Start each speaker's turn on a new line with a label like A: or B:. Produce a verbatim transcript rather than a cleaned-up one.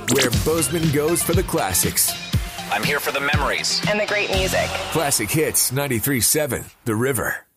A: where Bozeman goes for the classics.
B: I'm here for the memories.
C: And the great music.
A: Classic Hits ninety-three point seven, The River.